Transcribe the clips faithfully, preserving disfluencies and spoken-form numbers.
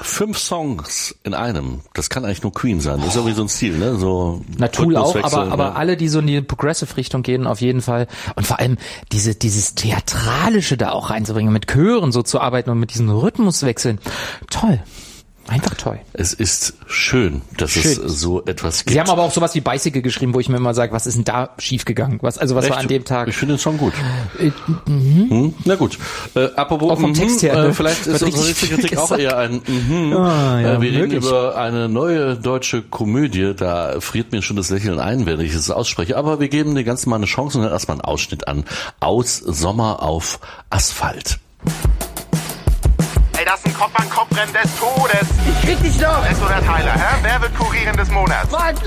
Fünf Songs in einem, das kann eigentlich nur Queen sein. Das ist irgendwie so ein Stil, ne? So Na, Tool auch, Rhythmuswechsel, aber, aber ne? alle, die so in die Progressive-Richtung gehen, auf jeden Fall. Und vor allem diese, dieses Theatralische da auch reinzubringen, mit Chören so zu arbeiten und mit diesen Rhythmuswechseln. Toll. Einfach toll. Es ist schön, dass schön. es so etwas gibt. Sie haben aber auch sowas wie Bicycle geschrieben, wo ich mir immer sage, was ist denn da schiefgegangen? Was, also was Echt? war an dem Tag? Ich finde den Song gut. Äh, mhm. hm? Na gut. Äh, apropos, auch vom mhm, Text her. Äh, Ne? vielleicht ist unsere nächste Kritik auch eher ein mhm. Ah, ja, äh, Wir reden möglich. über eine neue deutsche Komödie. Da friert mir schon das Lächeln ein, wenn ich es ausspreche. Aber wir geben dem Ganzen mal eine Chance und dann erstmal einen Ausschnitt an. Aus Sommer auf Asphalt. Ey, das ist ein Kopf-an-Kopf-Rennen des Todes. Ich krieg dich noch. Es oder Tyler, hä? Wer wird Kurierin des Monats? Was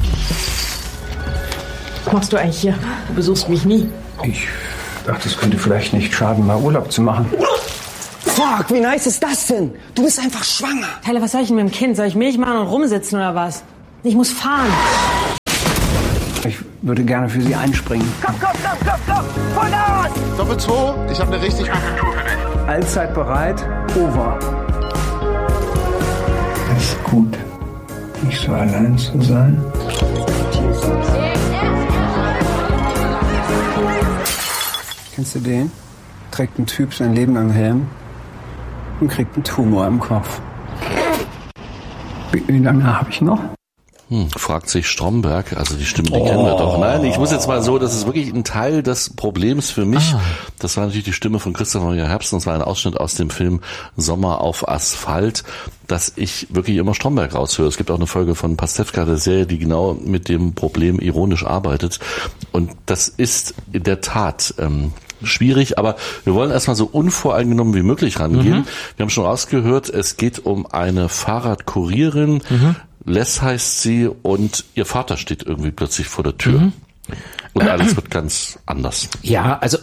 machst du eigentlich hier? Du besuchst mich nie. Ich dachte, es könnte vielleicht nicht schaden, mal Urlaub zu machen. Fuck, wie nice ist das denn? Du bist einfach schwanger. Tyler, was soll ich denn mit dem Kind? Soll ich Milch machen und rumsitzen oder was? Ich muss fahren. Ich würde gerne für Sie einspringen. Komm, komm, komm, komm, komm. Vollgas! Doppelt zwei, ich habe eine richtig gute Tour für dich. Allzeit bereit, over. Es ist gut, nicht so allein zu sein. Kennst du den? Trägt ein Typ sein Leben lang Helm und kriegt einen Tumor im Kopf. Wie lange habe ich noch? Hm, fragt sich Stromberg, also die Stimme, die oh. kennen wir doch. Nein, ich muss jetzt mal so, das ist wirklich ein Teil des Problems für mich. Ah. Das war natürlich die Stimme von Christoph Maria Herbst und es war ein Ausschnitt aus dem Film Sommer auf Asphalt, dass ich wirklich immer Stromberg raushöre. Es gibt auch eine Folge von Pastewka, der Serie, die genau mit dem Problem ironisch arbeitet. Und das ist in der Tat ähm, schwierig, aber wir wollen erstmal so unvoreingenommen wie möglich rangehen. Mhm. Wir haben schon rausgehört, es geht um eine Fahrradkurierin, mhm. Les heißt sie und ihr Vater steht irgendwie plötzlich vor der Tür. Mhm. Und alles wird ganz anders. Ja, also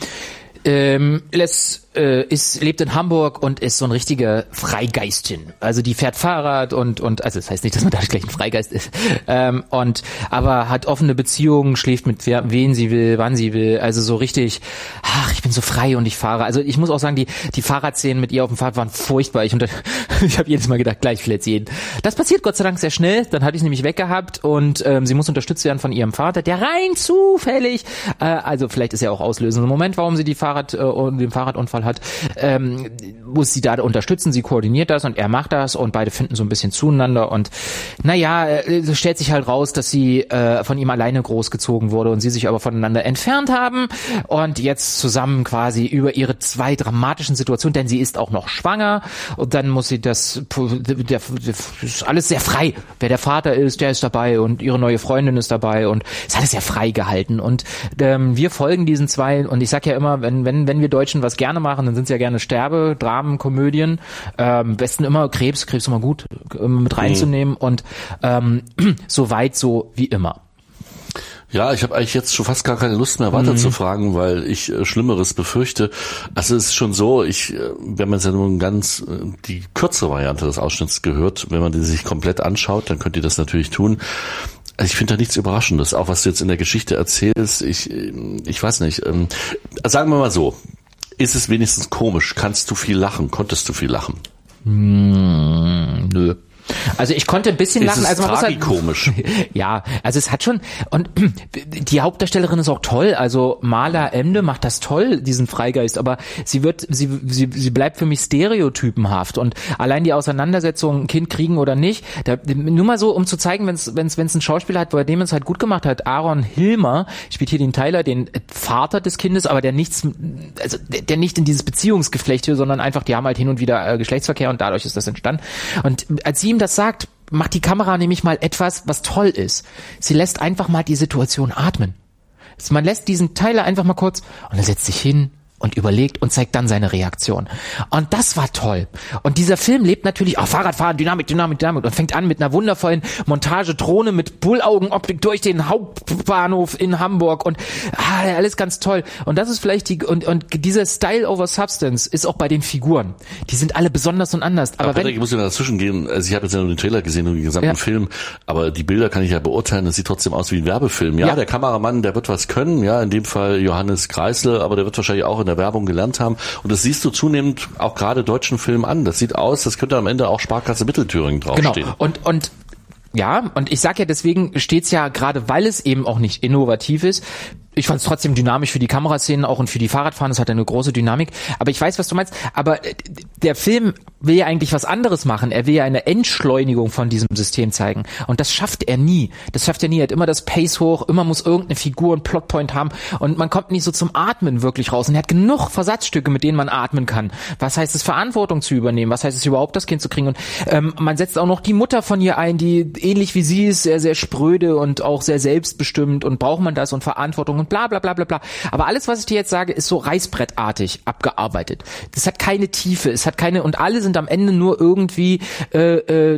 ähm, Les äh, ist lebt in Hamburg und ist so ein richtiger Freigeistin. Also die fährt Fahrrad und und also das heißt nicht, dass man da gleich ein Freigeist ist. Ähm, und aber hat offene Beziehungen, schläft mit wer, wen sie will, wann sie will. Also so richtig, ach, ich bin so frei und ich fahre. Also ich muss auch sagen, die die Fahrradszenen mit ihr auf dem Fahrrad waren furchtbar. Ich unter, ich habe jedes Mal gedacht, gleich verletzt jeden. Das passiert Gott sei Dank sehr schnell. Dann hatte ich es nämlich weggehabt und ähm, sie muss unterstützt werden von ihrem Vater, der rein zufällig, äh, also vielleicht ist ja auch auslösender Moment, warum sie die Fahrrad äh, den Fahrradunfall hat, ähm, muss sie da unterstützen, sie koordiniert das und er macht das und beide finden so ein bisschen zueinander und naja, es stellt sich halt raus, dass sie äh, von ihm alleine großgezogen wurde und sie sich aber voneinander entfernt haben und jetzt zusammen quasi über ihre zwei dramatischen Situationen, denn sie ist auch noch schwanger und dann muss sie das, der, der, das ist alles sehr frei, wer der Vater ist, der ist dabei und ihre neue Freundin ist dabei und es ist alles sehr frei gehalten und ähm, wir folgen diesen zwei und ich sag ja immer, wenn wenn wenn wir Deutschen was gerne machen, dann sind es ja gerne Sterbe, Dramen, Komödien. Ähm, am besten immer Krebs, Krebs immer gut äh, mit reinzunehmen und ähm, so weit so wie immer. Ja, ich habe eigentlich jetzt schon fast gar keine Lust mehr weiter mhm. zu fragen, weil ich äh, Schlimmeres befürchte. Also es ist schon so, ich, äh, wenn man es ja nur ganz äh, die kürzere Variante des Ausschnitts gehört, wenn man die sich komplett anschaut, dann könnt ihr das natürlich tun. Also ich finde da nichts Überraschendes, auch was du jetzt in der Geschichte erzählst. Ich, ich weiß nicht. Ähm, sagen wir mal so. Ist es wenigstens komisch? Kannst du viel lachen? Konntest du viel lachen? Hm, nö. Also ich konnte ein bisschen lachen, es also man muss halt komisch. Ja, also es hat schon und die Hauptdarstellerin ist auch toll, also Marla Emde macht das toll, diesen Freigeist, aber sie wird sie sie sie bleibt für mich stereotypenhaft und allein die Auseinandersetzung, ein Kind kriegen oder nicht, da, nur mal so um zu zeigen, wenn es wenn es wenn es einen Schauspieler hat, bei dem es halt gut gemacht hat, Aaron Hilmer spielt hier den Tyler, den Vater des Kindes, aber der nichts also der, der nicht in dieses Beziehungsgeflecht hier, sondern einfach die haben halt hin und wieder äh, Geschlechtsverkehr und dadurch ist das entstanden und als sie das sagt, macht die Kamera nämlich mal etwas, was toll ist. Sie lässt einfach mal die Situation atmen. Man lässt diesen Tyler einfach mal kurz und er setzt sich hin und überlegt und zeigt dann seine Reaktion. Und das war toll. Und dieser Film lebt natürlich auch Fahrradfahren, Dynamik, Dynamik, Dynamik und fängt an mit einer wundervollen Montage-Drohne mit Bullaugenoptik durch den Hauptbahnhof in Hamburg und ah, alles ganz toll. Und das ist vielleicht die, und, und dieser Style over Substance ist auch bei den Figuren. Die sind alle besonders und anders. Aber, aber wenn, Patrick, ich muss ja dazwischen gehen. Also ich habe jetzt ja nur den Trailer gesehen und den gesamten ja. Film, aber die Bilder kann ich ja beurteilen. Das sieht trotzdem aus wie ein Werbefilm. Ja, ja, der Kameramann, der wird was können. Ja, in dem Fall Johannes Kreisel, aber der wird wahrscheinlich auch in der Werbung gelernt haben. Und das siehst du zunehmend auch gerade deutschen Filmen an. Das sieht aus, das könnte am Ende auch Sparkasse Mittelthüringen draufstehen. Genau. Und, und, ja, und ich sag ja, deswegen steht's ja, gerade weil es eben auch nicht innovativ ist, ich fand es trotzdem dynamisch für die Kameraszenen auch und für die Fahrradfahren, das hat eine große Dynamik, aber ich weiß, was du meinst, aber der Film will ja eigentlich was anderes machen, er will ja eine Entschleunigung von diesem System zeigen und das schafft er nie, das schafft er nie, er hat immer das Pace hoch, immer muss irgendeine Figur einen Plotpoint haben und man kommt nicht so zum Atmen wirklich raus und er hat genug Versatzstücke, mit denen man atmen kann. Was heißt es, Verantwortung zu übernehmen, was heißt es überhaupt, das Kind zu kriegen und ähm, man setzt auch noch die Mutter von ihr ein, die ähnlich wie sie ist, sehr, sehr spröde und auch sehr selbstbestimmt und braucht man das und Verantwortung und bla bla bla bla bla. Aber alles, was ich dir jetzt sage, ist so reißbrettartig abgearbeitet. Das hat keine Tiefe, es hat keine, und alle sind am Ende nur irgendwie, äh, äh,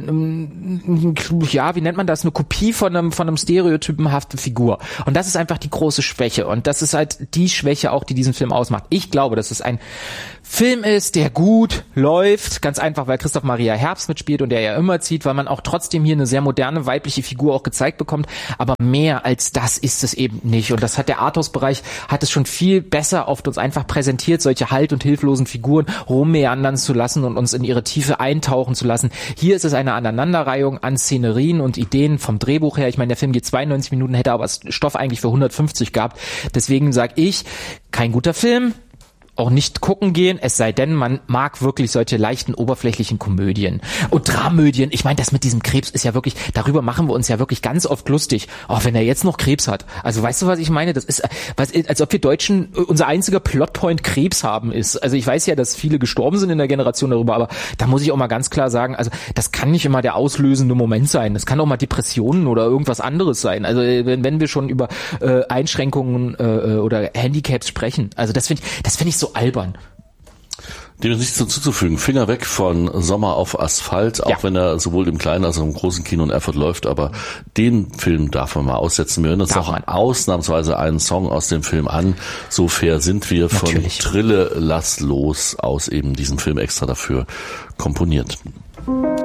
ja, wie nennt man das, eine Kopie von einem, von einem stereotypenhaften Figur. Und das ist einfach die große Schwäche. Und das ist halt die Schwäche auch, die diesen Film ausmacht. Ich glaube, dass es ein Film ist, der gut läuft, ganz einfach, weil Christoph Maria Herbst mitspielt und der ja immer zieht, weil man auch trotzdem hier eine sehr moderne weibliche Figur auch gezeigt bekommt, aber mehr als das ist es eben nicht und das hat der Arthouse-Bereich, hat es schon viel besser oft uns einfach präsentiert, solche halt- und hilflosen Figuren rummeandern zu lassen und uns in ihre Tiefe eintauchen zu lassen. Hier ist es eine Aneinanderreihung an Szenerien und Ideen vom Drehbuch her. Ich meine, der Film geht zweiundneunzig Minuten, hätte aber Stoff eigentlich für hundertfünfzig gehabt. Deswegen sage ich, kein guter Film, auch nicht gucken gehen, es sei denn, man mag wirklich solche leichten, oberflächlichen Komödien. Und Dramödien, ich meine, das mit diesem Krebs ist ja wirklich, darüber machen wir uns ja wirklich ganz oft lustig. Auch wenn er jetzt noch Krebs hat. Also weißt du, was ich meine? Das ist, was, als ob wir Deutschen, unser einziger Plotpoint Krebs haben ist. Also ich weiß ja, dass viele gestorben sind in der Generation darüber, aber da muss ich auch mal ganz klar sagen, also das kann nicht immer der auslösende Moment sein. Das kann auch mal Depressionen oder irgendwas anderes sein. Also wenn, wenn wir schon über äh, Einschränkungen äh, oder Handicaps sprechen. Also das finde ich, das finde ich so albern. Dem ist nichts zuzufügen. Finger weg von Sommer auf Asphalt, auch ja. wenn er sowohl im kleinen als auch im großen Kino in Erfurt läuft, aber den Film darf man mal aussetzen. Wir hören uns auch ausnahmsweise einen Song aus dem Film an. So fair sind wir. Natürlich. Von Trille Lass los aus eben diesem Film extra dafür komponiert.